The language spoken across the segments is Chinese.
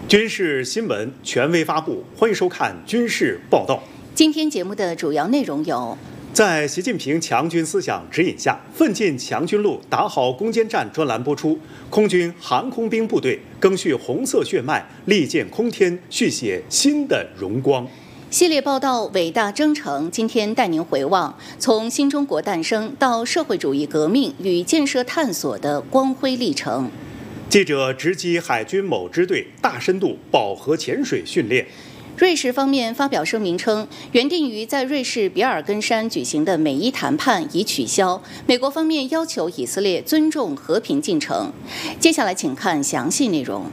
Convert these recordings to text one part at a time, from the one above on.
军事新闻权威发布，欢迎收看《军事报道》。 今天节目的主要内容有： 在习近平强军思想指引下，奋进强军路，打好攻坚战专栏播出。空军航空兵部队赓续红色血脉，利剑空天，续写新的荣光。 系列报道《伟大征程》，今天带您回望从新中国诞生到社会主义革命与建设探索的光辉历程。 记者直击海军某支队大深度饱和潜水训练。 瑞士方面发表声明称，原定于在瑞士比尔根山举行的美伊谈判已取消。美国方面要求以色列尊重和平进程。接下来请看详细内容。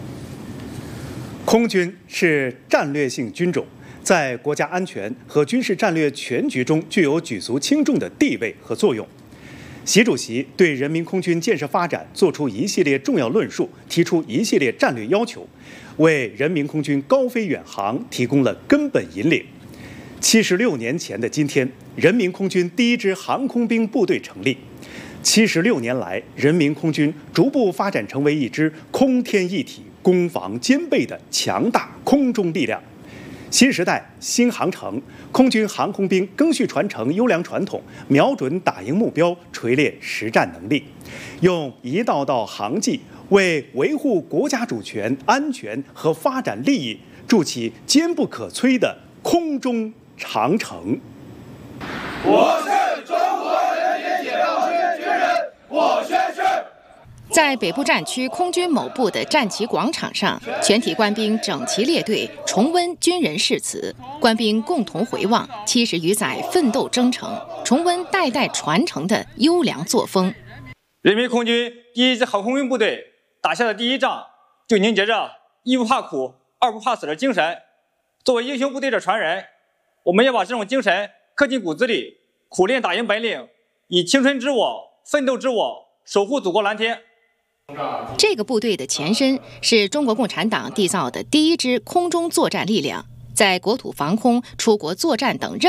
空军是战略性军种，在国家安全和军事战略全局中具有举足轻重的地位和作用。习主席对人民空军建设发展作出一系列重要论述，提出一系列战略要求，为人民空军高飞远航提供了根本引领。76年前的今天，人民空军第一支航空兵部队成立。76年来，人民空军逐步发展成为一支空天一体、攻防兼备的强大空中力量。新时代新航程，空军航空兵赓续传承优良传统，瞄准打赢目标，锤炼实战能力，用一道道航迹为维护国家主权、安全和发展利益筑起坚不可摧的空中长城。 我是中国人民解放军军人，我宣誓。 在北部战区空军某部的战旗广场上，全体官兵整齐列队，重温军人誓词，官兵共同回望70余载奋斗征程，重温代代传承的优良作风。 人民空军第一支航空兵部队打下的第一仗，就凝结着一不怕苦、二不怕死的精神。作为英雄部队的传人，我们要把这种精神刻进骨子里，苦练打赢本领，以青春之我、奋斗之我，守护祖国蓝天。 这个部队的前身是中国共产党缔造的第一支空中作战力量，在国土防空、出国作战等任